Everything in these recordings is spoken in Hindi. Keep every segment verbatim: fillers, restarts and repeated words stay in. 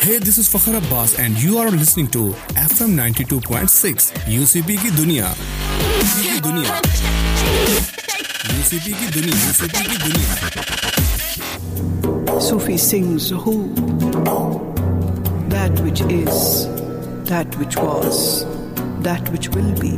Hey, this is Fakhar Abbas and you are listening to F M ninety-two point six U C P की दुनिया की दुनिया U C P की दुनिया U C P की दुनिया Sufi sings who that which is, that which was, that which will be.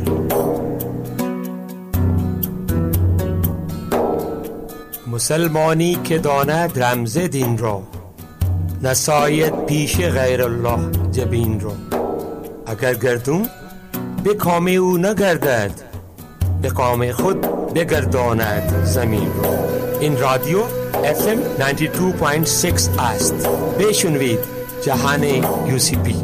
مسلمانی که داند رمز دین را نساید پیش غیر الله جبین را اگر گردون به کام او نگردد به کام خود بگرداند زمین را. این رادیو اف ام ninety-two point six است. بشنوید جهان یو سی پی.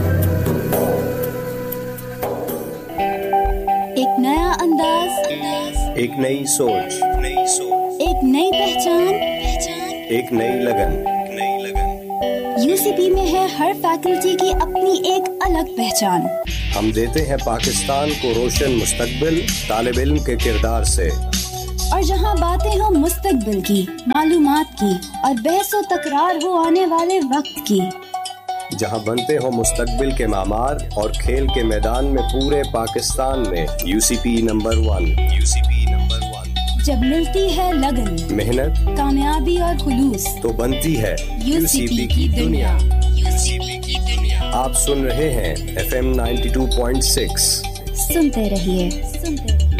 एक नया अंदाज, एक नई सोच, नई सोच, एक नई पहचान, पहचान, एक नई लगन, नई लगन। यूसीपी में है हर फैकल्टी की अपनी एक अलग पहचान। हम देते हैं पाकिस्तान को रोशन मुस्तकबिल तालिब इल्म के किरदार से। और जहां बातें हो मुस्तकबिल की, मालूमात की और बहसो तकरार हो आने वाले वक्त की, जहां बनते हो मुस्तकबिल के मामार और खेल के मैदान में पूरे पाकिस्तान में UCP number one, UCP number one. जब मिलती है लगन, मेहनत, कामयाबी और खुलूस, तो बनती है यूसीपी की दुनिया, यूसीपी की दुनिया। आप सुन रहे हैं F M ninety-two point six। सुनते रहिए, सुनते रहिए।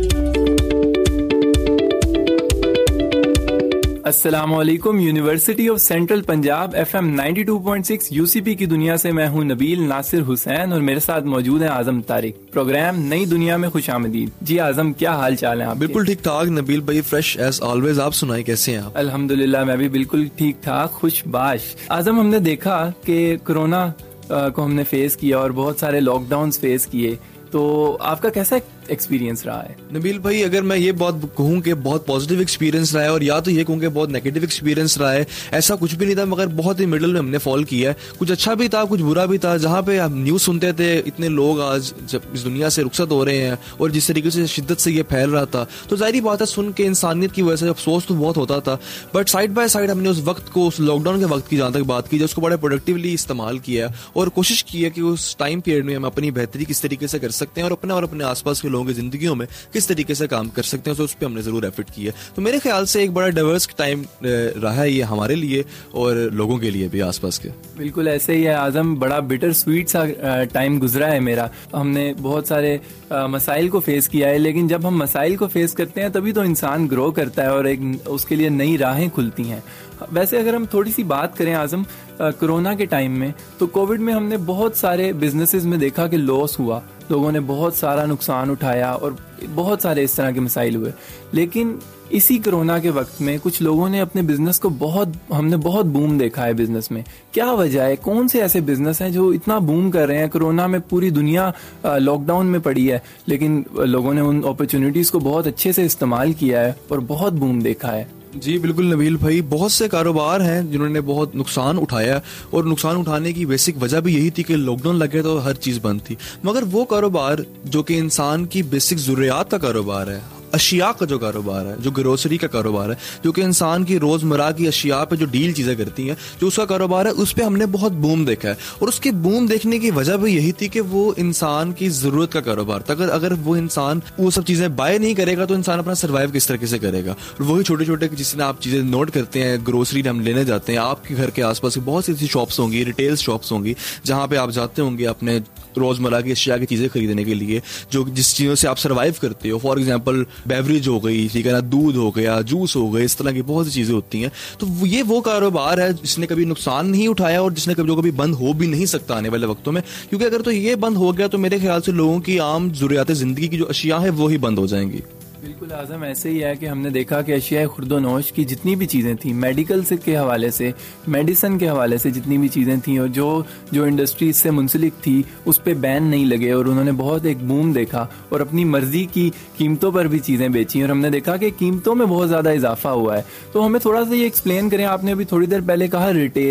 अस्सलामुअलैकुम। University of central Punjab F M ninety-two point six UCP की दुनिया से मैं हूं नबील नासिर हुसैन और मेरे साथ मौजूद है आजम तारिक। प्रोग्राम नई दुनिया में खुशामदीद। जी आजम, क्या हाल चाल है आप? बिल्कुल ठीक ठाक नबील भाई, फ्रेश एज ऑलवेज। आप सुनाए कैसे हैं आप? अल्हम्दुलिल्लाह, मैं भी बिल्कुल ठीक ठाक खुशबाश। आजम, हमने देखा कि कोरोना को हमने फेस किया और बहुत सारे लॉकडाउन फेस किए, तो आपका कैसा एक्सपीरियंस रहा है? नबील भाई, अगर मैं ये बात कहूँ कि बहुत पॉजिटिव एक्सपीरियंस रहा है और या तो ये कहूँ कि बहुत नेगेटिव एक्सपीरियंस रहा है, ऐसा कुछ भी नहीं था, मगर बहुत ही मिडिल में हमने फॉल किया है। कुछ अच्छा भी था, कुछ बुरा भी था। जहाँ पे हम न्यूज़ सुनते थे, इतने लोग आज जब इस दुनिया से रुखसत हो रहे हैं और जिस तरीके से शिद्दत से ये फैल रहा था, तो जाहिर बात है सुन के इंसानियत की वजह से अफसोस तो बहुत होता था। बट साइड बाय साइड हमने उस वक्त को, उस लॉकडाउन के वक्त की जहाँ तक बात की, उसको बड़े प्रोडक्टिवली इस्तेमाल किया और कोशिश की है कि उस टाइम पीरियड में हम अपनी बेहतरी किस तरीके से कर सकते हैं और अपने और अपने आसपास के लोगों की जिंदगियों में किस तरीके से काम कर सकते हैं, तो उस पर हमने जरूर एफर्ट किया। तो मेरे ख्याल से एक बड़ा डाइवर्स टाइम रहा है ये हमारे लिए और लोगों के लिए भी आसपास के। बिल्कुल ऐसे ही है आजम, बड़ा बिटर स्वीट सा टाइम गुजरा है मेरा। हमने बहुत सारे मसाइल को फेस किया है, लेकिन जब हम मसाइल को फेस करते हैं तभी तो इंसान ग्रो करता है और एक उसके लिए नई राहें खुलती हैं। वैसे अगर हम थोड़ी सी बात करें आजम, कोरोना के टाइम में, तो कोविड में हमने बहुत सारे बिजनेसेस में देखा कि लॉस हुआ, लोगों ने बहुत सारा नुकसान उठाया और बहुत सारे इस तरह के मसाइल हुए। लेकिन इसी कोरोना के वक्त में कुछ लोगों ने अपने बिजनेस को बहुत, हमने बहुत बूम देखा है बिजनेस में। क्या वजह है? कौन से ऐसे बिजनेस हैं जो इतना बूम कर रहे हैं? कोरोना में पूरी दुनिया लॉकडाउन में पड़ी है, लेकिन लोगों ने उन अपॉर्चुनिटीज को बहुत अच्छे से इस्तेमाल किया है और बहुत बूम देखा है। जी बिल्कुल नबील भाई, बहुत से कारोबार हैं जिन्होंने बहुत नुकसान उठाया और नुकसान उठाने की बेसिक वजह भी यही थी कि लॉकडाउन लग गया तो हर चीज़ बंद थी। मगर वो कारोबार जो कि इंसान की बेसिक ज़रूरियात का कारोबार है, अशिया का जो कारोबार है, जो ग्रोसरी का कारोबार है, जो कि इंसान की रोजमर्रा की अशिया पे जो डील चीजें करती हैं, जो उसका कारोबार है, उस पे हमने बहुत बूम देखा है। और उसके बूम देखने की वजह भी यही थी कि वो इंसान की जरूरत का कारोबार था। अगर अगर वो इंसान वो सब चीजें बाय नहीं करेगा तो इंसान अपना सर्वाइव किस तरीके से करेगा। और वही छोटे छोटे जिसने आप चीजें नोट करते हैं, ग्रोसरी हम लेने जाते हैं, आपके घर के आसपास की बहुत सी ऐसी शॉप्स होंगी, रिटेल शॉप्स होंगी, जहाँ पे आप जाते होंगे अपने रोजमर्रा की अशिया की चीजें खरीदने के लिए, जो जिस चीजों से आप सर्वाइव करते हो। फॉर एग्जांपल बेवरेज हो गई, ठीक है ना, दूध हो गया, जूस हो गए, इस तरह की बहुत सी चीजें होती हैं। तो ये वो कारोबार है जिसने कभी नुकसान नहीं उठाया और जिसने कभी जो कभी बंद हो भी नहीं सकता आने वाले वक्तों में, क्योंकि अगर तो ये बंद हो गया तो मेरे ख्याल से लोगों की आम जरूरियात जिंदगी की जो अशिया है वो ही बंद हो जाएंगी। बिल्कुल आजम, ऐसे ही है कि हमने देखा कि अशिया खुर्दोनोश की जितनी भी चीज़ें थी, मेडिकल से के हवाले से, मेडिसिन के हवाले से जितनी भी चीज़ें थी और जो जो इंडस्ट्री से मुंसलिक थी, उस पर बैन नहीं लगे और उन्होंने बहुत एक बूम देखा और अपनी मर्जी की कीमतों पर भी चीज़ें बेची और हमने देखा कि कीमतों में बहुत ज़्यादा इजाफा हुआ है। तो हमें थोड़ा सा ये एक्सप्लेन करें, आपने अभी थोड़ी देर पहले कहा रिटेल,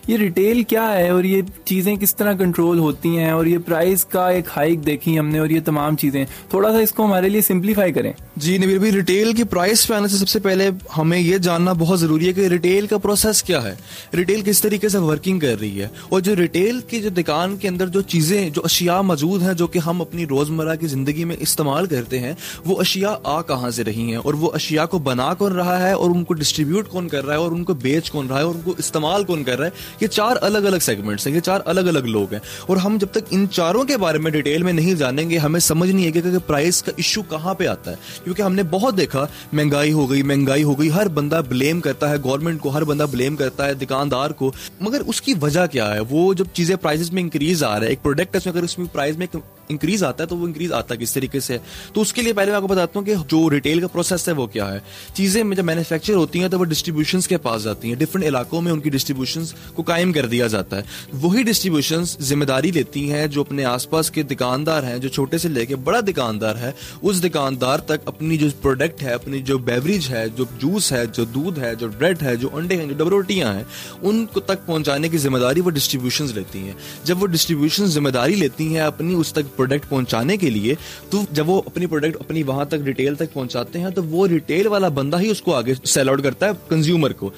ये रिटेल क्या है और ये चीजें किस तरह कंट्रोल होती हैं, और ये प्राइस का एक हाइक देखी हमने, और ये तमाम चीजें थोड़ा सा इसको हमारे लिए सिंप्लीफाई करें। जी नबील भाई, रिटेल की प्राइस पे आने से सबसे पहले हमें ये जानना बहुत जरूरी है कि रिटेल का प्रोसेस क्या है, रिटेल किस तरीके से वर्किंग कर रही है, और जो रिटेल की जो दुकान के अंदर जो चीजें जो अशिया मौजूद हैं जो कि हम अपनी रोजमर्रा की जिंदगी में इस्तेमाल करते हैं, वो अशिया आ कहां से रही हैं, और वो अशिया को बना कौन रहा है, और उनको डिस्ट्रीब्यूट कौन कर रहा है, और उनको बेच कौन रहा है, और उनको इस्तेमाल कौन कर रहा है। ये चार अलग अलग सेगमेंट्स हैं, ये चार अलग अलग लोग हैं, और हम जब तक इन चारों के बारे में डिटेल में नहीं जानेंगे हमें समझ नहीं आएगा कि प्राइस का इशू कहां पे आता है। क्योंकि हमने बहुत देखा, महंगाई हो गई महंगाई हो गई हर बंदा ब्लेम करता है गवर्नमेंट को, हर बंदा ब्लेम करता है दुकानदार को, मगर उसकी वजह क्या है? वो जब चीजें प्राइसेस में इंक्रीज आ रहा है, एक प्रोडक्ट है अगर उसमें प्राइस में इंक्रीज आता है तो वो इंक्रीज आता है किस तरीके से? तो उसके लिए पहले मैं आपको बताता हूँ कि जो रिटेल का प्रोसेस है वो क्या है। चीजें जब मैन्युफैक्चर होती हैं तो वो डिस्ट्रीब्यूशंस के पास जाती हैं, डिफरेंट इलाकों में उनकी डिस्ट्रीब्यूशंस को कायम कर दिया जाता है। वही डिस्ट्रीब्यूशंस जिम्मेदारी लेती हैं जो अपने आसपास के दुकानदार हैं, जो छोटे से लेके बड़ा दुकानदार है, उस दुकानदार तक अपनी जो प्रोडक्ट है, अपनी जो बेवरेज है, जो जूस है, जो दूध है, जो ब्रेड है, जो अंडे हैं, जो डबल रोटियां हैं, उनको तक पहुंचाने की जिम्मेदारी वो डिस्ट्रीब्यूशंस लेती हैं। जब वो डिस्ट्रीब्यूशंस जिम्मेदारी लेती हैं अपनी उस तक प्रोडक्ट पहुंचाने के लिए, तो जब वो अपनी प्रोडक्ट अपनी वहां तक रिटेल तक पहुंचाते हैं तो वो रिटेल वाला बंदा ही उसको आगे सेल आउट करता है कंज्यूमर को।